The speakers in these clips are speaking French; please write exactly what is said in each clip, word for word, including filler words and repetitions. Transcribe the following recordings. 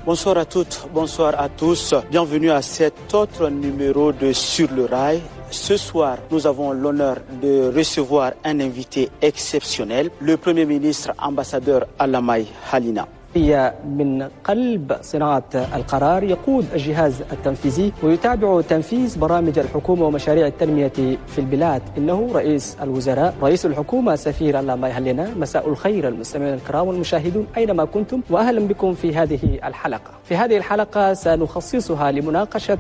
Bonsoir à toutes, bonsoir à tous. Bienvenue à cet autre numéro de Sur le Rail. Ce soir, nous avons l'honneur de recevoir un invité exceptionnel, le Premier ministre ambassadeur Alamay Halina. هي من قلب صناعة القرار، يقود الجهاز التنفيذي ويتابع تنفيذ برامج الحكومة ومشاريع التنمية في البلاد. إنه رئيس الوزراء، رئيس الحكومة السفير ألاماي هالينا. مساء الخير المستمعين الكرام والمشاهدون أينما كنتم، وأهلا بكم في هذه الحلقة. في هذه الحلقة سنخصصها لمناقشة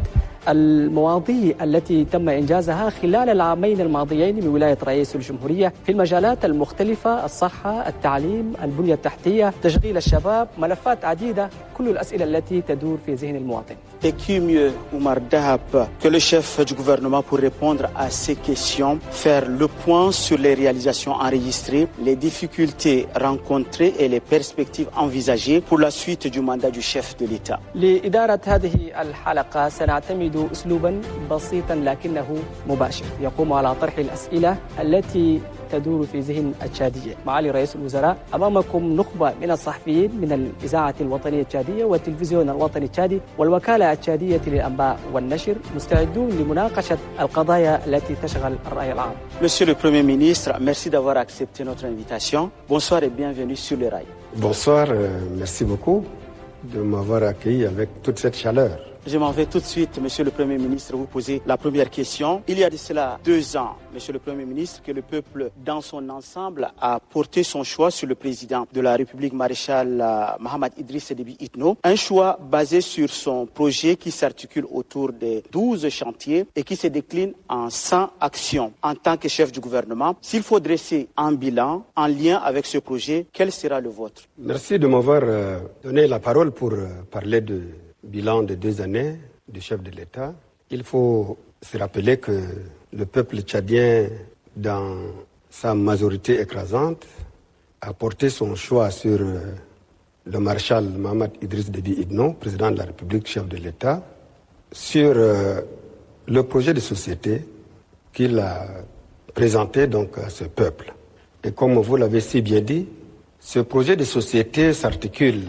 المواضيع التي تم إنجازها خلال العامين الماضيين من ولاية رئيس الجمهورية في المجالات المختلفة: الصحة، التعليم، البنية التحتية، تشغيل الشباب، ملفات عديدة، كل الأسئلة التي تدور في ذهن المواطن. Et qui mieux, Oumar Dahab, que le chef du gouvernement pour répondre à ces questions, faire le point sur les réalisations enregistrées, les difficultés rencontrées et les perspectives envisagées pour la suite du mandat du chef de l'État. لإدارة هذه الحلقة سنعتمد أسلوبا بسيطا لكنه مباشر، يقوم على طرح الأسئلة التي تدور في ذهن التشادية. معالي رئيس الوزراء، أمامكم نخبة من الصحفيين من الإذاعة الوطنية التشادية والتلفزيون الوطني التشادي والوكالة التشادية للأنباء والنشر، مستعدون لمناقشة القضايا التي تشغل الرأي العام. Monsieur le Premier ministre, merci d'avoir accepté notre invitation. Bonsoir et bienvenue sur le rail. Bonsoir, euh, merci beaucoup de m'avoir accueilli avec toute cette chaleur. Je m'en vais tout de suite, Monsieur le Premier ministre, vous poser la première question. Il y a de cela deux ans, Monsieur le Premier ministre, que le peuple dans son ensemble a porté son choix sur le président de la République, maréchal Mohamed Idriss Déby Itno. Un choix basé sur son projet qui s'articule autour de douze chantiers et qui se décline en cent actions. En tant que chef du gouvernement, s'il faut dresser un bilan en lien avec ce projet, quel sera le vôtre? Merci de m'avoir euh, donné la parole pour euh, parler de bilan de deux années du chef de l'État. Il faut se rappeler que le peuple tchadien, dans sa majorité écrasante, a porté son choix sur le maréchal Mohamed Idriss Déby Itno, président de la République, chef de l'État, sur le projet de société qu'il a présenté donc à ce peuple. Et comme vous l'avez si bien dit, ce projet de société s'articule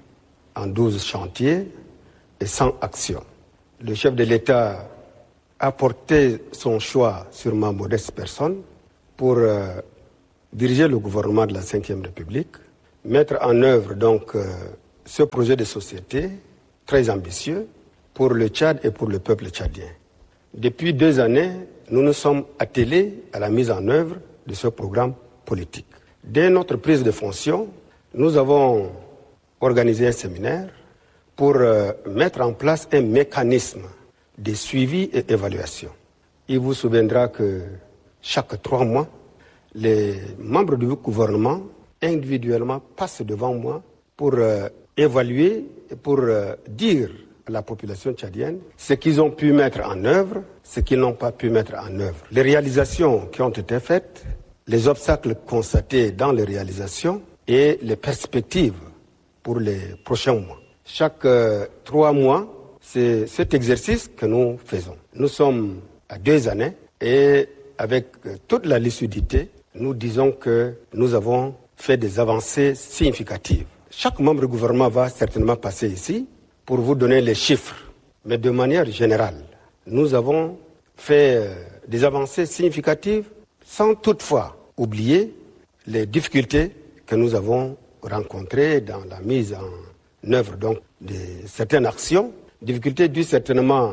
en douze chantiers et cent actions. Le chef de l'État a porté son choix sur ma modeste personne pour euh, diriger le gouvernement de la cinquième République, mettre en œuvre donc euh, ce projet de société très ambitieux pour le Tchad et pour le peuple tchadien. Depuis deux années, nous nous sommes attelés à la mise en œuvre de ce programme politique. Dès notre prise de fonction, nous avons organisé un séminaire pour euh, mettre en place un mécanisme de suivi et évaluation. Il vous souviendra que chaque trois mois, les membres du gouvernement individuellement passent devant moi pour euh, évaluer et pour euh, dire à la population tchadienne ce qu'ils ont pu mettre en œuvre, ce qu'ils n'ont pas pu mettre en œuvre. Les réalisations qui ont été faites, les obstacles constatés dans les réalisations et les perspectives pour les prochains mois. Chaque euh, trois mois, c'est cet exercice que nous faisons. Nous sommes à deux années et avec euh, toute la lucidité, nous disons que nous avons fait des avancées significatives. Chaque membre du gouvernement va certainement passer ici pour vous donner les chiffres. Mais de manière générale, nous avons fait euh, des avancées significatives sans toutefois oublier les difficultés que nous avons rencontrées dans la mise en œuvre donc de certaines actions, difficultés dues certainement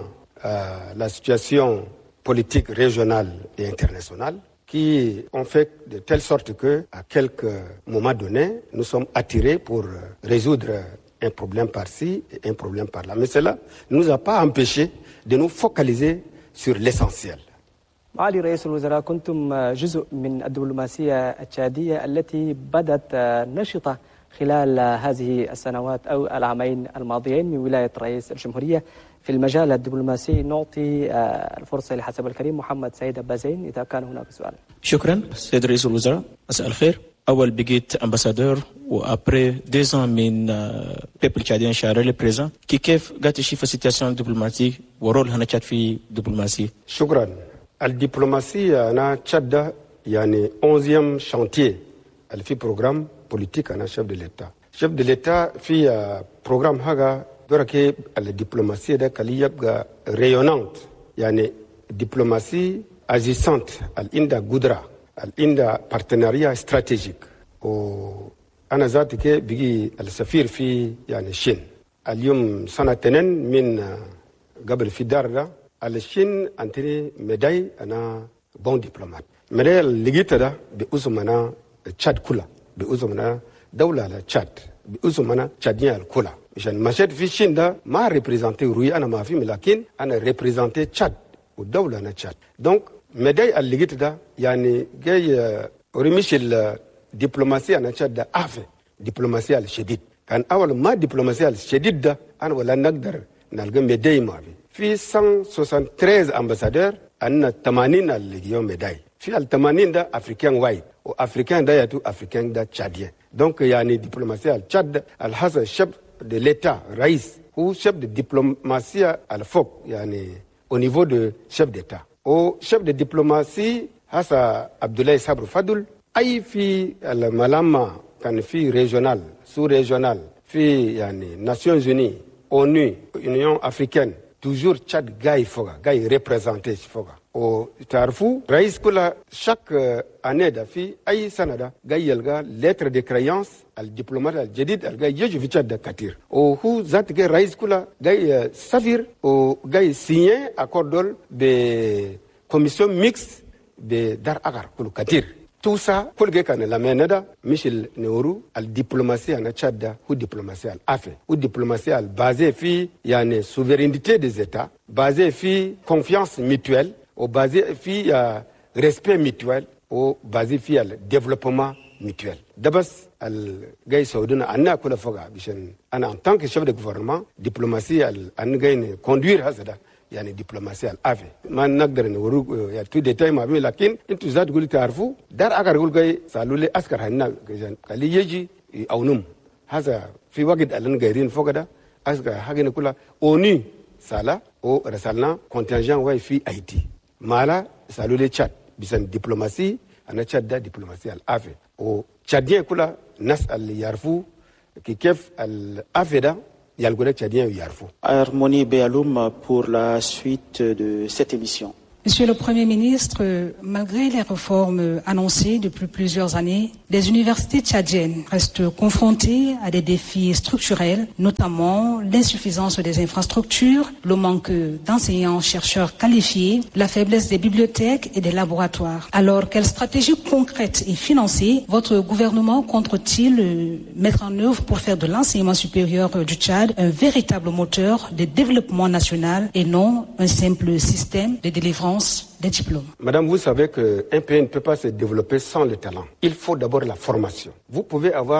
à la situation politique régionale et internationale qui ont fait de telle sorte que, à quelques moments donnés, nous sommes attirés pour résoudre un problème par-ci et un problème par-là. Mais cela ne nous a pas empêchés de nous focaliser sur l'essentiel. معالي رئيس الوزراء، كنتم جزء من الدبلوماسية التشادية التي بدت نشطة خلال هذه السنوات أو العامين الماضيين من ولاية رئيس الجمهورية. في المجال الدبلوماسي نعطي الفرصة لحسب الكريم محمد سعيد أبازين إذا كان هناك سؤال. شكرا سيد رئيس الوزراء، مساء الخير. أول بقيت أمباسادور وأبري deux ans من بيبل تشاديان شارع البريزان كي كيف قاعد تشوف السيتياسيون الدبلوماسي ورول هنا تشاد في دبلوماسي. شكرا. الدبلوماسية أنا تشاد يعني onzième chantier اللي في programme politique أنا chef de l'État. chef de l'État في programme هذا que la diplomatie est rayonnante, il y a une diplomatie agissante, al-inda goudra, al-inda partenariat stratégique. أنا ذاتي كي بيجي السفير في يعني الصين اليوم سنتين من قبل في دار الصين أنتني مداي أنا بون دبلومات مداي اللي جيت ده بأزمنا تشاد كلها بأزمنا دولة تشاد بأزمنا تشادية كلها مشان مشيت في الصين ده ما ريبريزنتي روي أنا ما في لكن أنا ريبريزنتي تشاد والدولة أنا تشاد دونك مداي اللي جيت ده يعني جاي ورميش دبلوماسية أنا شاد أعفى دبلوماسية الشديد كان أول ما دبلوماسية الشديد ده أنا ولا نقدر نلقى ميداي ما في في مية وثلاثة وستين أمباسادور أن ثمانين اللي يوم ميداي في ال ثمانين ده أفريكان وايد وأفريكان ده يتو أفريكان ده تشادية دونك يعني دبلوماسية التشاد الحصل الشاب de l'État رئيس هو chef de diplomatie الفوق يعني au niveau de chef d'État au chef de diplomatie هسا عبد الله صبري فضل أي في الملامة كان في ريجونال سو ريجونال في يعني ناسيونز يوني أونو يونيون أفريكان توجور تشاد جاي فوقا جاي ريبريزنتي فوقا وتعرفوا رئيس كل شاك أني ده في أي سنة ده جاي يلقى لتر دي كريانس الدبلومات الجديد الجاي يجي في تشاد كتير وهو ذات جاي رئيس كل جاي سفير وجاي سيني أكوردول بكوميسيون ميكس بدار أغار كل كتير tout ça كل جاي كان لاميندا ميشيل نورو الدبلوماسية أنا تشاد هو دبلوماسية الأفي هو دبلوماسية البازي في يعني souveraineté des États basé في confiance mutuelle ou basé في respect mutuel ou basé في développement mutuel ده بس الجاي سعودنا أنا كل فوقها بيشن أنا en tant que chef de gouvernement diplomatie أنا جاي conduire هذا يعني دبلوماسية الأفي ما نقدر نورو يعني تو ديتاي ما بيه لكن انتو ذات قولي تعرفوا دار أكار قول جاي سألوا لي أسكر هنا قال يجي أو نم هذا في وقت اللي نقدرين فوق ده أسكر حاجة نقولها أوني سالا أو رسالنا كونتنجان واي في أيتي مالا سألوا لي تشاد بيسان دبلوماسي أنا تشاد ده دبلوماسية الأفي أو تشادين كلها ناس اللي يعرفوا كيف الأفي ده Harmonie Béaloum pour la suite de cette émission. Monsieur le Premier ministre, malgré les réformes annoncées depuis plusieurs années, les universités tchadiennes restent confrontées à des défis structurels, notamment l'insuffisance des infrastructures, le manque d'enseignants-chercheurs qualifiés, la faiblesse des bibliothèques et des laboratoires. Alors, quelle stratégie concrète et financée votre gouvernement compte-t-il mettre en œuvre pour faire de l'enseignement supérieur du Tchad un véritable moteur de développement national et non un simple système de délivrance des diplômes? Madame, vous savez qu'un pays ne peut pas se développer sans le talent. Il faut d'abord la formation. Vous pouvez avoir